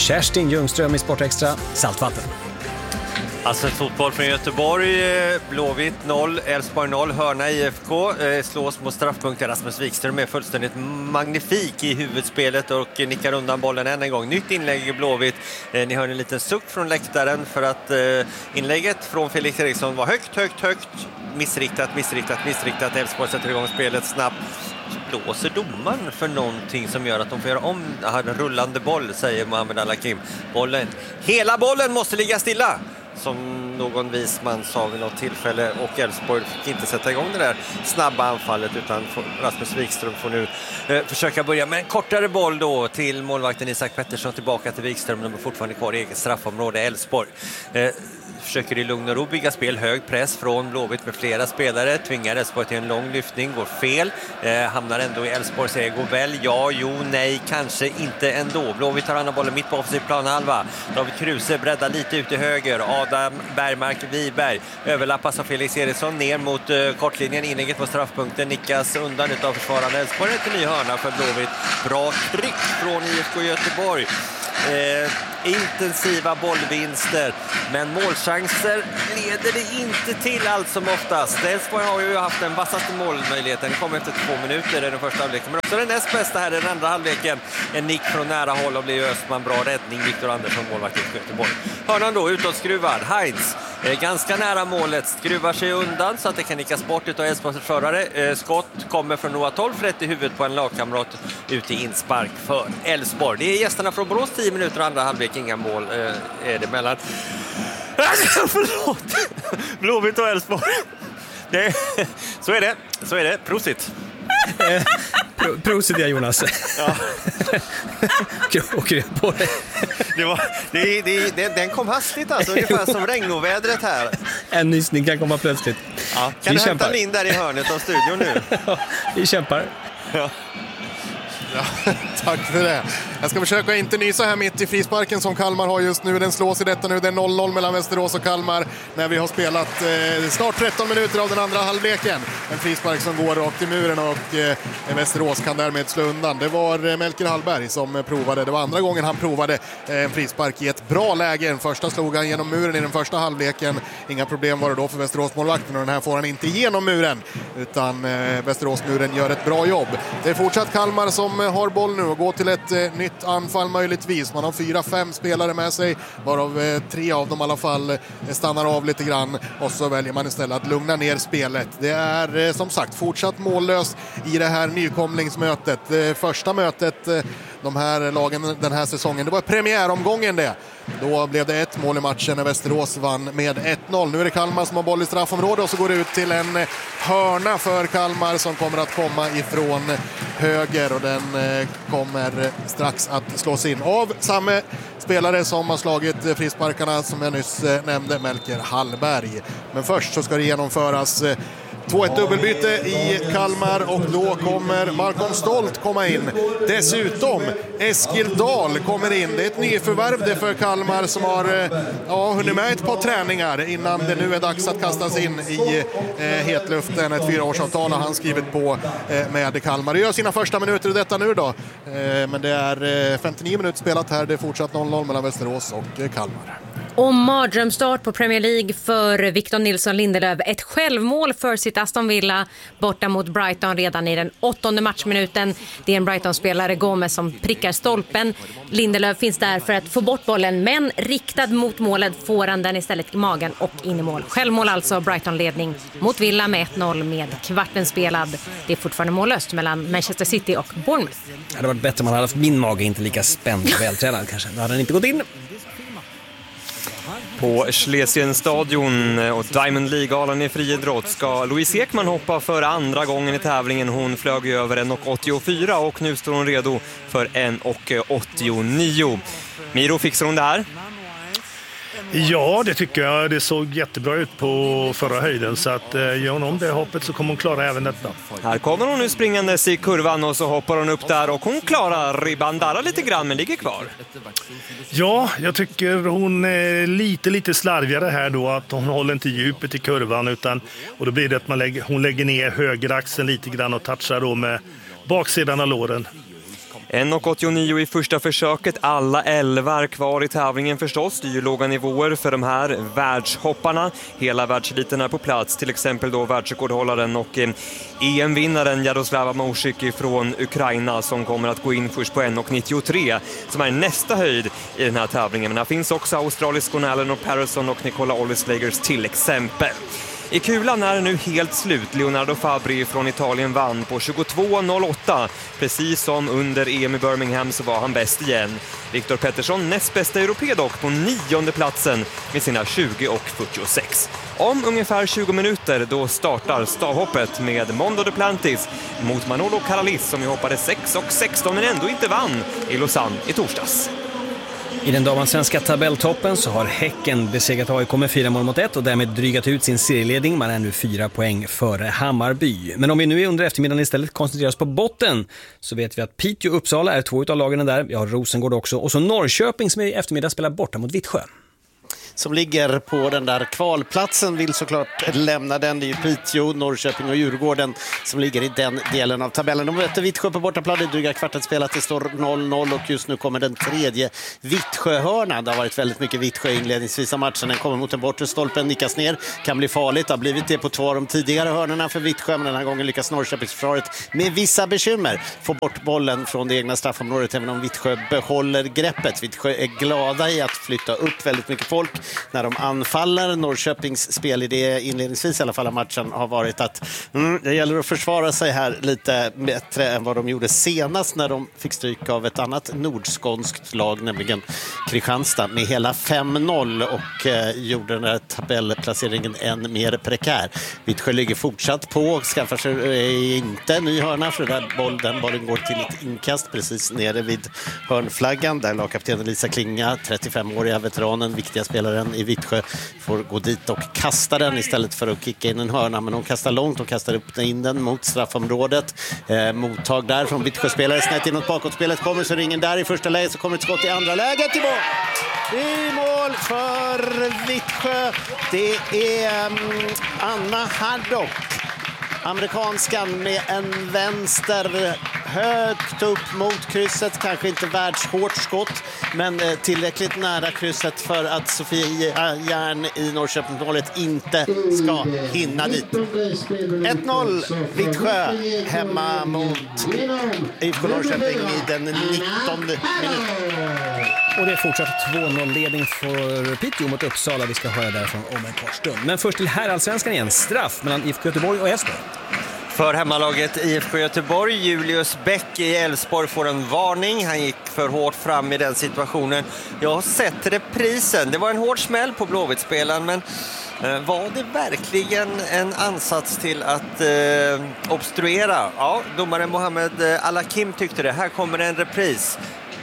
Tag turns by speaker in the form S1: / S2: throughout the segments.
S1: Kerstin Ljungström i Sportextra, Saltvatten.
S2: Alltså fotboll från Göteborg, Blåvitt 0, Elfsborg 0, Hörna IFK slås mot straffpunkten. Rasmus Wikström är fullständigt magnifik i huvudspelet och nickar undan bollen än en gång. Nytt inlägg i Blåvitt. Ni hör en liten suck från läktaren för att inlägget från Felix Eriksson var högt. Missriktat. Elfsborg sätter igång spelet snabbt. Blåser domaren för någonting som gör att de får göra om en rullande boll, säger Mohamed Al-Hakim. Hela bollen måste ligga stilla, som någon visman sa vid något tillfälle, och Elfsborg fick inte sätta igång det där snabba anfallet, utan Rasmus Wikström får nu försöka börja med en kortare boll då till målvakten Isak Pettersson, tillbaka till Wikström, de är fortfarande kvar i eget straffområde. Elfsborg försöker i lugn och ro bygga spel, hög press från Blåvitt med flera spelare, tvingar Elfsborg till en lång lyftning, går fel, hamnar ändå i Elfsborgs ego väl, ja, jo, nej, kanske inte ändå. Blåvitt tar andra bollen mitt på offensiv planhalva. David Kruse breddar lite ut till höger, Adam Bergmark Wiberg överlappas av Felix Eriksson ner mot kortlinjen, inlägget på straffpunkten nickas undan utav försvarande Elfsborg till ny hörna för Blåvitt. Bra tryck från IFK Göteborg. Intensiva bollvinster, men målchanser leder det inte till allt som oftast. Elfsborg har ju haft den vassaste målmöjligheten, kommer efter 2 minuter i den första halvleken, men också den näst bästa här i den andra halvleken. En nick från nära håll och blir Östman, bra räddning, Viktor Andersson, målvakt i Göteborg. Hörnan då utåtskruvad, Heinz ganska nära målet, skruvar sig undan så att det kan nickas bort utav Elfsborgs försvarare. Skott kommer från Noah Tolf rätt i huvudet på en lagkamrat ut i inspark för Elfsborg. Det är gästerna från Borås, 10 minuter andra halvlek, inga mål är det mellan förlåt, Blåvitt och Elfsborg. Så är det, prosit.
S1: Prosit, ja, Jonas. Ja. Åker på det.
S2: Den kom hastigt alltså, ungefär som regnovädret här.
S1: En nysning kan komma plötsligt.
S2: Ja, kan du hämta in där i hörnet av studion nu?
S1: Ja, vi kämpar.
S2: Ja.
S3: Ja, tack för det. Jag ska försöka inte nysa här mitt i frisparken som Kalmar har just nu. Den slås i detta nu. Det är 0-0 mellan Västerås och Kalmar när vi har spelat snart 13 minuter av den andra halvleken. En frispark som går rakt i muren och Västerås kan därmed slå undan. Det var Melker Hallberg som provade. Det var andra gången han provade en frispark i ett bra läge. Den första slog han genom muren i den första halvleken. Inga problem var det då för Västerås-målvakten, och den här får han inte igenom muren, utan Västerås-muren gör ett bra jobb. Det är fortsatt Kalmar som har boll nu och går till ett nytt anfall möjligtvis. Man har 4-5 spelare med sig, varav 3 av dem i alla fall stannar av lite grann, och så väljer man istället att lugna ner spelet. Det är som sagt fortsatt mållöst i det här nykomlingsmötet. Första mötet de här lagen den här säsongen, det var premiäromgången det. Då blev det 1 mål i matchen när Västerås vann med 1-0. Nu är det Kalmar som har boll i straffområdet och så går det ut till en hörna för Kalmar som kommer att komma ifrån höger, och den kommer strax att slås in av samma spelare som har slagit frisparkarna som jag nyss nämnde, Melker Hallberg. Men först så ska det genomföras 2-1 dubbelbyte i Kalmar, och då kommer Malcolm Stolt komma in. Dessutom Eskil Dahl kommer in. Det är ett nyförvärv det för Kalmar som har hunnit med ett par träningar innan det nu är dags att kastas in i hetluften. Ett 4-årsavtal har han skrivit på med Kalmar. Det gör sina första minuter i detta nu då. Men det är 59 minuter spelat här. Det är fortsatt 0-0 mellan Västerås och Kalmar.
S4: Och mardrömstart på Premier League för Victor Nilsson Lindelöf. Ett självmål för sitt Aston Villa borta mot Brighton redan i den 8:e matchminuten. Det är en Brighton-spelare, Gomez, som prickar stolpen. Lindelöf finns där för att få bort bollen, men riktad mot målet får han den istället i magen och in i mål. Självmål alltså, Brighton-ledning mot Villa med 1-0 med kvarten spelad. Det är fortfarande mållöst mellan Manchester City och Bournemouth.
S1: Det hade varit bättre om man hade haft min mage inte lika spänd och vältränad kanske. Då hade den inte gått in.
S5: På Schlesienstadion och Diamond League-galan i friidrott ska Louise Ekman hoppa för andra gången i tävlingen. Hon flög över 1,84 och nu står hon redo för 1,89. Miro, fixar hon det här?
S6: Ja, det tycker jag. Det såg jättebra ut på förra höjden, så att gör hon om det hoppet så kommer hon klara även detta.
S5: Här kommer hon nu springandes i kurvan och så hoppar hon upp där och hon klarar ribban där lite grann men ligger kvar.
S6: Ja, jag tycker hon är lite slarvigare här då, att hon håller inte djupet i kurvan, och då blir det att hon lägger ner högeraxeln lite grann och touchar då med baksidan av låren.
S5: 1,89 i första försöket, alla 11 kvar i tävlingen förstås. Det är ju låga nivåer för de här världshopparna. Hela världseliten är på plats, till exempel då världsrekordhållaren och EM-vinnaren Jaroslava Moshik från Ukraina som kommer att gå in först på 1,93 som är nästa höjd i den här tävlingen. Men här finns också australiskan Eleanor Patterson och Nicola Ollislagers till exempel. I kulan är det nu helt slut. Leonardo Fabri från Italien vann på 22,08. Precis som under EM i Birmingham så var han bäst igen. Viktor Pettersson, näst bästa europé dock, på 9:e platsen med sina 20,46. Om ungefär 20 minuter då startar stavhoppet med Mondo Duplantis mot Manolo Caralis som ju hoppade 6,16 men ändå inte vann i Lausanne i torsdags.
S1: I den damansvenska tabelltoppen så har Häcken besegrat AIK med 4-1 och därmed drygat ut sin serieledning. Man är nu 4 poäng före Hammarby. Men om vi nu under eftermiddagen istället koncentrerar oss på botten så vet vi att Piteå och Uppsala är 2 av lagen där. Vi har Rosengård också och så Norrköping som i eftermiddag spelar borta mot Vittsjö.
S7: Som ligger på den där kvalplatsen vill såklart lämna den. Det är ju Piteå, Norrköping och Djurgården som ligger i den delen av tabellen. De möter Vittsjö på bortaplan, det är dryga kvartet spelat, det står 0-0 och just nu kommer den tredje Vittsjö-hörnan. Det har varit väldigt mycket Vittsjö inledningsvis av matchen. Den kommer mot den bortre stolpen, nickas ner, kan bli farligt. Det har blivit det på 2 av de tidigare hörnorna för Vittsjö, men den här gången lyckas Norrköpingsförsvaret med vissa bekymmer få bort bollen från det egna straffområdet, även om Vittsjö behåller greppet. Vittsjö är glada i att flytta upp väldigt mycket folk när de anfaller. Norrköpings spelidé inledningsvis i alla fall av matchen har varit att det gäller att försvara sig här lite bättre än vad de gjorde senast när de fick stryk av ett annat nordskånskt lag, nämligen Kristianstad, med hela 5-0 och gjorde den här tabellplaceringen än mer prekär. Vittsjö ligger fortsatt på och skaffar sig inte en ny hörna för den bollen går till ett inkast precis nere vid hörnflaggan där lagkaptenen Lisa Klinga, 35-åriga veteranen, viktiga spelaren i Vittsjö, får gå dit och kasta den istället för att kicka in en hörna, men hon kastar långt och kastar upp in den mot straffområdet. Mottag där från Vittsjö-spelare snett inåt bakåtspelet, kommer så ringen där i första läget, så kommer ett skott i andra läget i mål! I mål för Vittsjö. Det är Anna Haddock, amerikanskan, med en vänster högt upp mot krysset, kanske inte världshårt skott, men tillräckligt nära krysset för att Sofia Järn i Norrköpingsmålet inte ska hinna dit. 1-0 Vittsjö hemma mot IFK Norrköping i den 19:e minuten.
S1: Och det är fortsatt 2-0-ledning för Piteå mot Uppsala. Vi ska höra därifrån om en kort stund. Men först till herrallsvenskan igen. Straff mellan IFK Göteborg och Elfsborg.
S2: För hemmalaget IFK Göteborg, Julius Bäck i Elfsborg får en varning. Han gick för hårt fram i den situationen. Jag har sett reprisen. Det var en hård smäll på Blåvitt-spelaren, men var det verkligen en ansats till att obstruera? Ja, domaren Mohamed Alakim tyckte det. Här kommer en repris.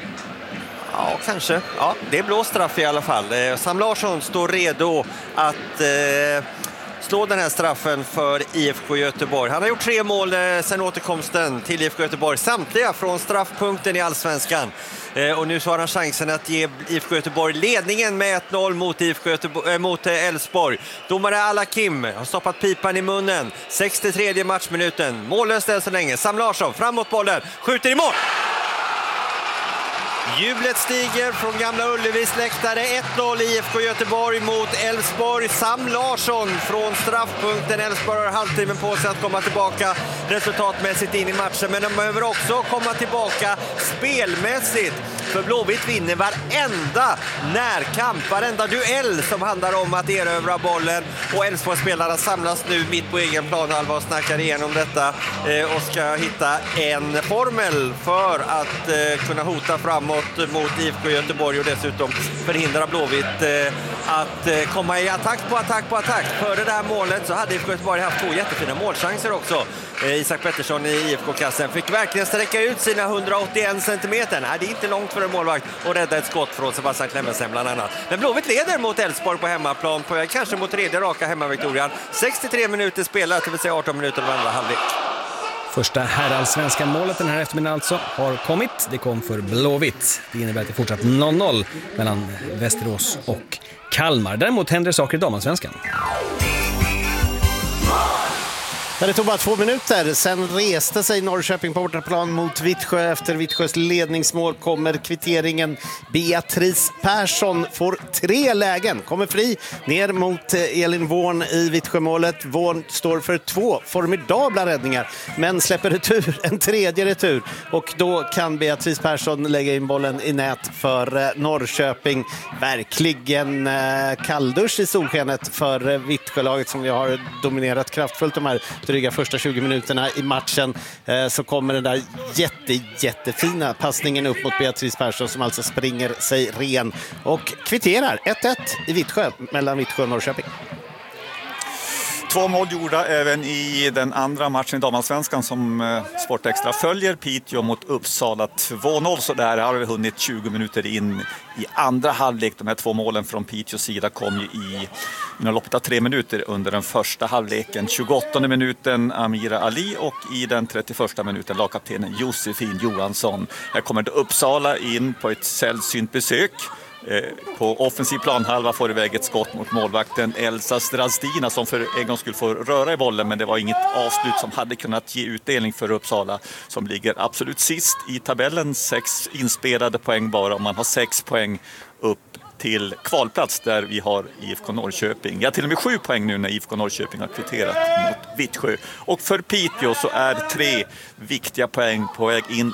S2: Ja, kanske. Ja, det är blå straff i alla fall. Sam Larsson står redo att slå den här straffen för IFK Göteborg. Han har gjort 3 mål sedan återkomsten till IFK Göteborg. Samtliga från straffpunkten i Allsvenskan. Och nu så har han chansen att ge IFK Göteborg ledningen med 1-0 mot Elfsborg. Domare Alakim har stoppat pipan i munnen. 63:e matchminuten. Mållöst än så länge. Sam Larsson framåt bollen. Skjuter i mål! Jublet stiger från Gamla Ullevis läktare. 1-0 IFK Göteborg mot Elfsborg. Sam Larsson från straffpunkten. Elfsborg har halvtimme på sig att komma tillbaka resultatmässigt in i matchen. Men de behöver också komma tillbaka spelmässigt. För Blåvitt vinner varenda närkamp, varenda duell som handlar om att erövra bollen. Och Elfsborg-spelarna samlas nu mitt på egen planhalva och snackar igenom detta. Och ska hitta en formel för att kunna hota framåt mot IFK Göteborg och dessutom förhindra Blåvitt att komma i attack på attack. Före det här målet så hade IFK Göteborg haft 2 jättefina målchanser också. Isak Pettersson i IFK-kassen fick verkligen sträcka ut sina 181 centimeter. Nej, det är inte långt för en målvakt och rädda ett skott från Sebastian Clemensen bland annat. Men Blåvitt leder mot Elfsborg på hemmaplan, på kanske mot 3:e raka hemmaviktorian. 63 minuter spelat, det vill säga 18 minuter av andra halvlek.
S1: Första herrallsvenska målet den här eftermiddagen alltså har kommit. Det kom för Blåvitt. Det innebär att det fortsatt 0-0 mellan Västerås och Kalmar. Däremot händer saker i damallsvenskan.
S7: Ja, det tog bara 2 minuter. Sen reste sig Norrköping på bortaplan mot Vittsjö. Efter Vittsjös ledningsmål kommer kvitteringen. Beatrice Persson får 3 lägen. Kommer fri ner mot Elin Wårn i Vittsjömålet. Wårn står för 2 formidabla räddningar, men släpper en tredje retur. Och då kan Beatrice Persson lägga in bollen i nät för Norrköping. Verkligen kalldusch i solskenet för Vittsjölaget som vi har dominerat kraftfullt de här dryga första 20 minuterna i matchen. Så kommer den där jättefina passningen upp mot Beatrice Persson som alltså springer sig ren och kvitterar 1-1 i Vittsjö mellan Vittsjö och Norrköping.
S8: 2 mål gjorda även i den andra matchen i damallsvenskan som Sportextra följer. Piteå mot Uppsala 2-0, så där har vi hunnit 20 minuter in i andra halvlek. De här 2 målen från Piteås sida kom ju inom loppet av 3 minuter under den första halvleken. 28:e minuten Amira Ali och i den 31:a minuten lagkaptenen Josefin Johansson. Här kommer det Uppsala in på ett sällsynt besök. På offensiv planhalva får iväg ett skott mot målvakten Elsa Strazdina som för en gång skulle få röra i bollen, men det var inget avslut som hade kunnat ge utdelning för Uppsala som ligger absolut sist i tabellen. 6 inspelade poäng bara, och man har 6 poäng upp till kvalplats där vi har IFK Norrköping. Ja, till och med 7 poäng nu när IFK Norrköping har kvitterat mot Vittsjö. Och för Piteå så är 3 viktiga poäng på väg in